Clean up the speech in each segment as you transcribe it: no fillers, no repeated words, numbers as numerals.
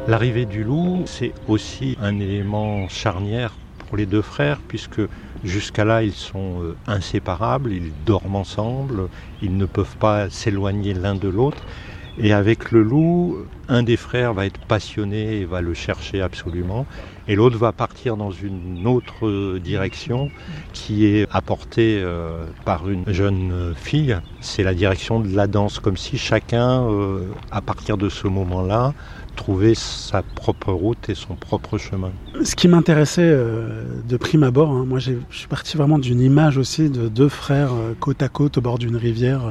L'arrivée du loup, c'est aussi un élément charnière pour les deux frères, puisque jusqu'à là, ils sont inséparables, ils dorment ensemble, ils ne peuvent pas s'éloigner l'un de l'autre. Et avec le loup, un des frères va être passionné et va le chercher absolument, et l'autre va partir dans une autre direction qui est apportée par une jeune fille. C'est la direction de la danse, comme si chacun, à partir de ce moment-là, trouvait sa propre route et son propre chemin. Ce qui m'intéressait de prime abord, moi je suis parti vraiment d'une image aussi de deux frères côte à côte au bord d'une rivière.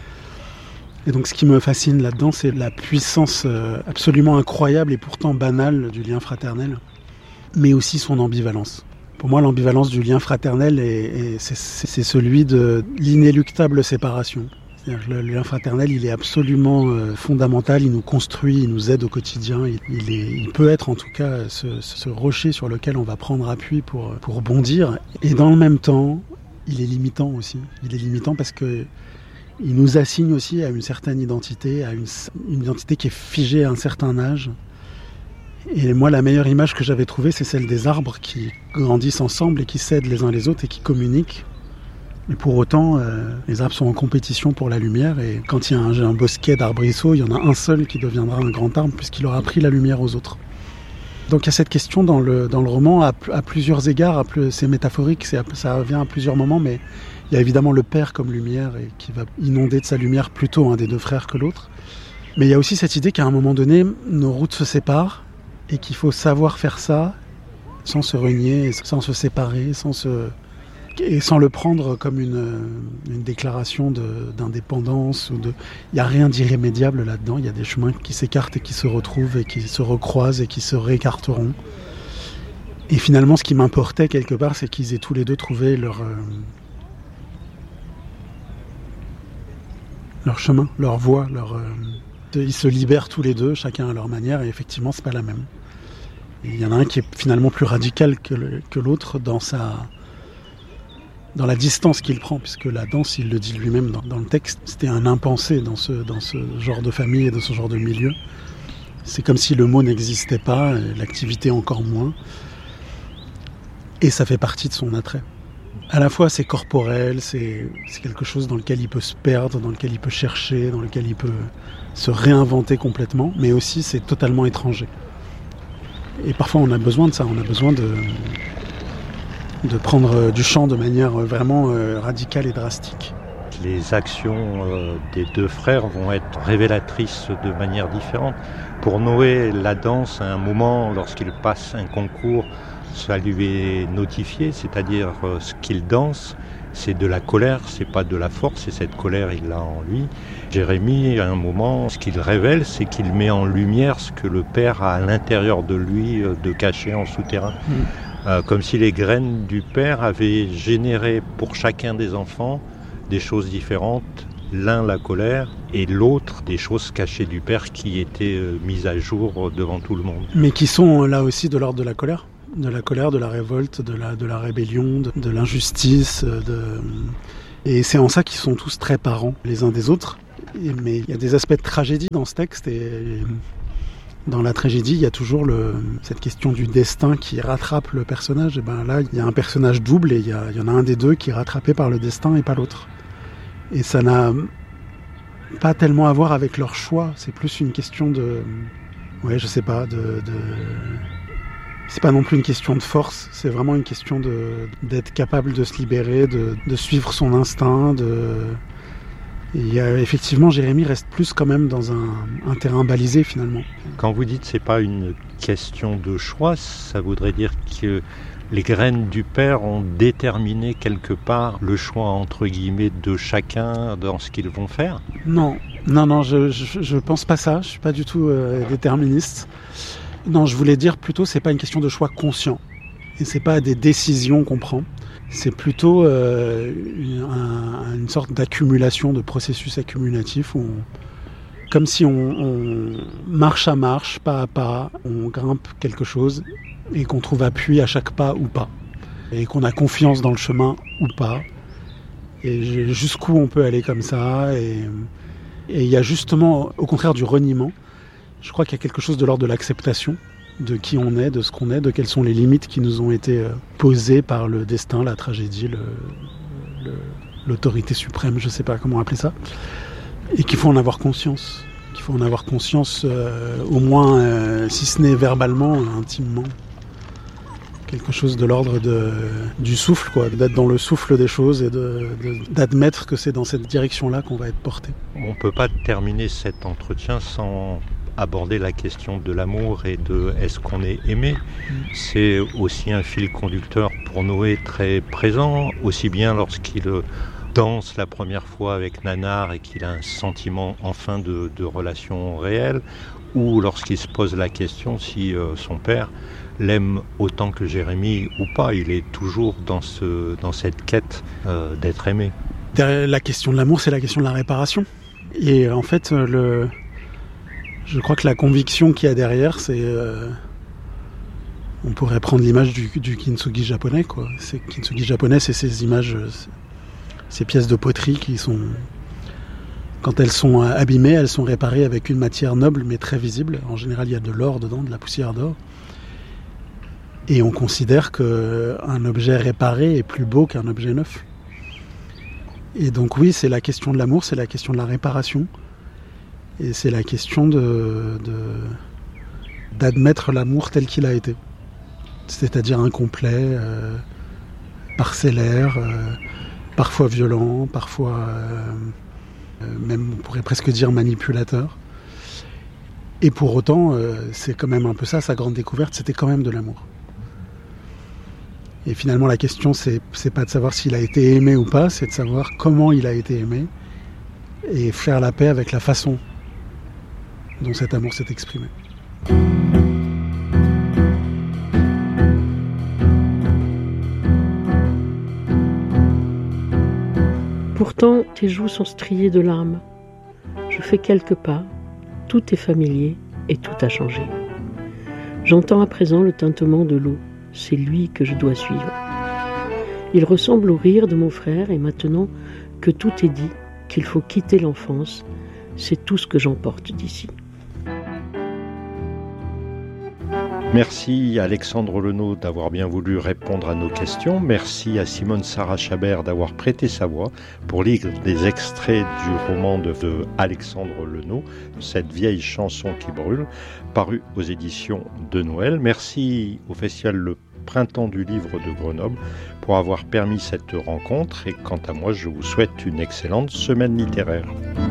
Et donc ce qui me fascine là-dedans, c'est la puissance absolument incroyable et pourtant banale du lien fraternel, mais aussi son ambivalence. Pour moi, l'ambivalence du lien fraternel, c'est celui de l'inéluctable séparation. C'est-à-dire que le lien fraternel, il est absolument fondamental, il nous construit, il nous aide au quotidien. Il peut être en tout cas ce rocher sur lequel on va prendre appui pour bondir. Et dans le même temps, il est limitant aussi. Il est limitant parce que il nous assigne aussi à une certaine identité, à une identité qui est figée à un certain âge. Et moi, la meilleure image que j'avais trouvée, c'est celle des arbres qui grandissent ensemble et qui s'aident les uns les autres et qui communiquent. Et pour autant, les arbres sont en compétition pour la lumière. Et quand il y a un bosquet d'arbrisseaux, il y en a un seul qui deviendra un grand arbre puisqu'il aura pris la lumière aux autres. Donc il y a cette question dans le roman à plusieurs égards. C'est métaphorique, ça revient à plusieurs moments, mais il y a évidemment le père comme lumière et qui va inonder de sa lumière plutôt un des deux frères que l'autre. Mais il y a aussi cette idée qu'à un moment donné, nos routes se séparent et qu'il faut savoir faire ça sans se renier, sans se séparer, et sans le prendre comme une déclaration d'indépendance. Il n'y a rien d'irrémédiable là-dedans. Il y a des chemins qui s'écartent et qui se retrouvent et qui se recroisent et qui se réécarteront. Et finalement, ce qui m'importait quelque part, c'est qu'ils aient tous les deux trouvé leur chemin, leur voie, ils se libèrent tous les deux, chacun à leur manière, et effectivement, c'est pas la même. Et il y en a un qui est finalement plus radical que l'autre dans la distance qu'il prend, puisque la danse, il le dit lui-même dans le texte, c'était un impensé dans ce genre de famille et dans ce genre de milieu. C'est comme si le mot n'existait pas, l'activité encore moins, et ça fait partie de son attrait. À la fois c'est corporel, c'est quelque chose dans lequel il peut se perdre, dans lequel il peut chercher, dans lequel il peut se réinventer complètement, mais aussi c'est totalement étranger. Et parfois on a besoin de ça, on a besoin de prendre du champ de manière vraiment radicale et drastique. Les actions des deux frères vont être révélatrices de manière différente. Pour Noé, la danse, à un moment, lorsqu'il passe un concours, ça lui est notifié, c'est-à-dire ce qu'il danse, c'est de la colère, c'est pas de la force, et cette colère, il l'a en lui. Jérémie, à un moment, ce qu'il révèle, c'est qu'il met en lumière ce que le père a à l'intérieur de lui, de caché en souterrain. Comme si les graines du père avaient généré pour chacun des enfants des choses différentes, l'un la colère et l'autre des choses cachées du père qui étaient mises à jour devant tout le monde. Mais qui sont là aussi de l'ordre de la colère, de la révolte, de la rébellion, de l'injustice. Et c'est en ça qu'ils sont tous très parents les uns des autres. Mais il y a des aspects de tragédie dans ce texte et dans la tragédie, il y a toujours cette question du destin qui rattrape le personnage. Et ben là, il y a un personnage double et il y en a un des deux qui est rattrapé par le destin et pas l'autre. Et ça n'a pas tellement à voir avec leur choix. C'est plus une question je sais pas, c'est pas non plus une question de force. C'est vraiment une question d'être capable de se libérer, de suivre son instinct, Et effectivement, Jérémie reste plus quand même dans un terrain balisé finalement. Quand vous dites que c'est pas une question de choix, ça voudrait dire que les graines du père ont déterminé quelque part le choix entre guillemets de chacun dans ce qu'ils vont faire ? Non, je pense pas ça. Je suis pas du tout déterministe. Non, je voulais dire plutôt c'est pas une question de choix conscient et c'est pas des décisions qu'on prend. C'est plutôt une sorte d'accumulation, de processus accumulatif où comme si on marche à marche, pas à pas, on grimpe quelque chose et qu'on trouve appui à chaque pas ou pas. Et qu'on a confiance dans le chemin ou pas. Et jusqu'où on peut aller comme ça. Et il y a justement, au contraire du reniement, Je crois qu'il y a quelque chose de l'ordre de l'acceptation de qui on est, de ce qu'on est, de quelles sont les limites qui nous ont été posées par le destin, la tragédie, l'autorité suprême, je ne sais pas comment appeler ça, et qu'il faut en avoir conscience. Qu'il faut en avoir conscience, au moins, si ce n'est verbalement, intimement. Quelque chose de l'ordre du souffle, quoi, d'être dans le souffle des choses et d'admettre que c'est dans cette direction-là qu'on va être porté. On ne peut pas terminer cet entretien sans aborder la question de l'amour et de est-ce qu'on est aimé. C'est aussi un fil conducteur pour Noé très présent, aussi bien lorsqu'il danse la première fois avec Nanar et qu'il a un sentiment enfin de relation réelle, ou lorsqu'il se pose la question si son père l'aime autant que Jérémie ou pas. Il est toujours dans cette quête d'être aimé. La question de l'amour, c'est la question de la réparation. Et en fait, je crois que la conviction qu'il y a derrière, c'est... on pourrait prendre l'image du kintsugi japonais, quoi. C'est kintsugi japonais, c'est ces images, ces pièces de poterie qui sont... Quand elles sont abîmées, elles sont réparées avec une matière noble mais très visible. En général, il y a de l'or dedans, de la poussière d'or. Et on considère qu'un objet réparé est plus beau qu'un objet neuf. Et donc oui, c'est la question de l'amour, c'est la question de la réparation. Et c'est la question d'admettre l'amour tel qu'il a été. C'est-à-dire incomplet, parcellaire, parfois violent, parfois même on pourrait presque dire manipulateur. Et pour autant, c'est quand même un peu ça, sa grande découverte, c'était quand même de l'amour. Et finalement, la question, c'est pas de savoir s'il a été aimé ou pas, c'est de savoir comment il a été aimé et faire la paix avec la façon dont cet amour s'est exprimé. Pourtant, tes joues sont striées de larmes. Je fais quelques pas, tout est familier et tout a changé. J'entends à présent le tintement de l'eau. C'est lui que je dois suivre. Il ressemble au rire de mon frère et maintenant que tout est dit, qu'il faut quitter l'enfance, c'est tout ce que j'emporte d'ici. Merci à Alexandre Lenot d'avoir bien voulu répondre à nos questions. Merci à Simone Sarah Chabert d'avoir prêté sa voix pour lire des extraits du roman de Alexandre Lenot, cette vieille chanson qui brûle, paru aux éditions de Noël. Merci au Festival Le Printemps du Livre de Grenoble pour avoir permis cette rencontre. Et quant à moi, je vous souhaite une excellente semaine littéraire.